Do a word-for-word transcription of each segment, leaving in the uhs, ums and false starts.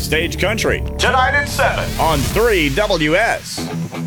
Stage Country. Tonight at seven on three W S.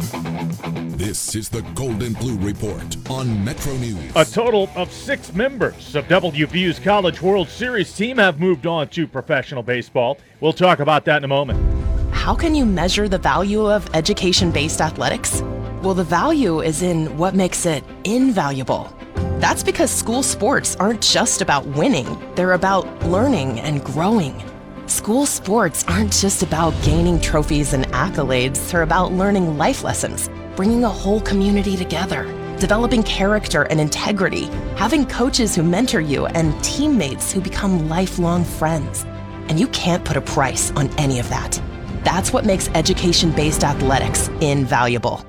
This is the Golden Blue Report on Metro News. A total of six members of W V U's College World Series team have moved on to professional baseball. We'll talk about that in a moment. How can you measure the value of education-based athletics? Well, the value is in what makes it invaluable. That's because school sports aren't just about winning. They're about learning and growing. School sports aren't just about gaining trophies and accolades. They're about learning life lessons, bringing a whole community together, developing character and integrity, having coaches who mentor you, and teammates who become lifelong friends. And you can't put a price on any of that. That's what makes education-based athletics invaluable.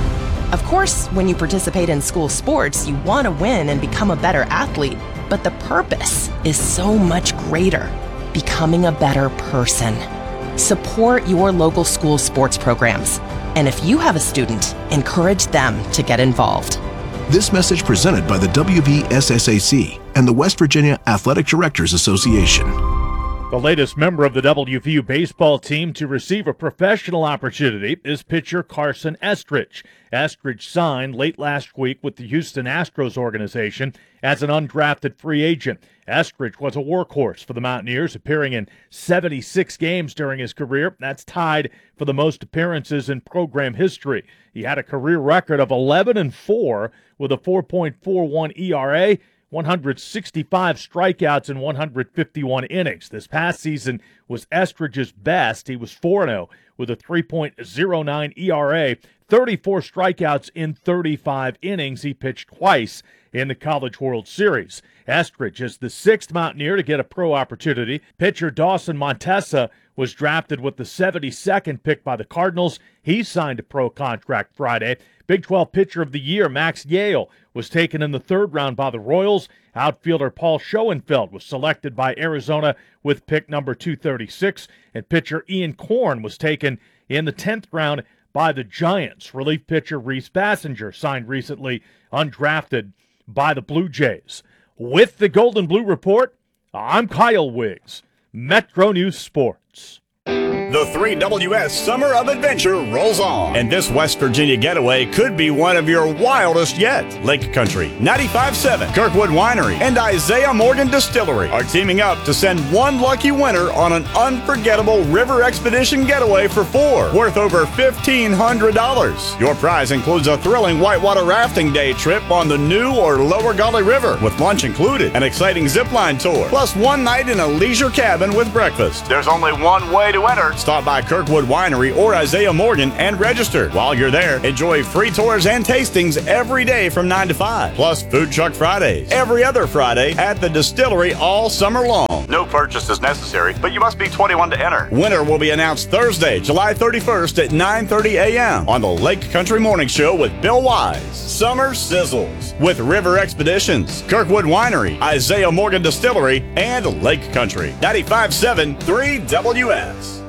Of course, when you participate in school sports, you want to win and become a better athlete, but the purpose is so much greater, becoming a better person. Support your local school sports programs. And if you have a student, encourage them to get involved. This message presented by the W V S S A C and the West Virginia Athletic Directors Association. The latest member of the W V U baseball team to receive a professional opportunity is pitcher Carson Estridge. Estridge signed late last week with the Houston Astros organization as an undrafted free agent. Estridge was a workhorse for the Mountaineers, appearing in seventy-six games during his career. That's tied for the most appearances in program history. He had a career record of eleven and four with a four point four one E R A, one hundred sixty-five strikeouts in one hundred fifty-one innings. This past season was Estridge's best. He was four and oh with a three point oh nine E R A, thirty-four strikeouts in thirty-five innings. He pitched twice in the College World Series. Estridge is the sixth Mountaineer to get a pro opportunity. Pitcher Dawson Montesa was drafted with the seventy-second pick by the Cardinals. He signed a pro contract Friday. Big twelve Pitcher of the Year Max Yale was taken in the third round by the Royals. Outfielder Paul Schoenfeld was selected by Arizona with pick number two thirty-six. And pitcher Ian Korn was taken in the tenth round by the Giants. Relief pitcher Reese Bassinger signed recently, undrafted by the Blue Jays. With the Golden Blue Report, I'm Kyle Wiggs, Metro News Sports. The three W S Summer of Adventure rolls on, and this West Virginia getaway could be one of your wildest yet. Lake Country, ninety-five point seven, Kirkwood Winery, and Isaiah Morgan Distillery are teaming up to send one lucky winner on an unforgettable river expedition getaway for four, worth over fifteen hundred dollars. Your prize includes a thrilling whitewater rafting day trip on the New or Lower Gauley River, with lunch included, an exciting zipline tour, plus one night in a leisure cabin with breakfast. There's only one way to enter. Stop by Kirkwood Winery or Isaiah Morgan and register. While you're there, enjoy free tours and tastings every day from nine to five. Plus Food Truck Fridays every other Friday at the distillery all summer long. No purchase is necessary, but you must be twenty-one to enter. Winner will be announced Thursday, July thirty-first at nine thirty a.m. on the Lake Country Morning Show with Bill Wise. Summer sizzles with River Expeditions, Kirkwood Winery, Isaiah Morgan Distillery, and Lake Country. ninety-five point seven three W S.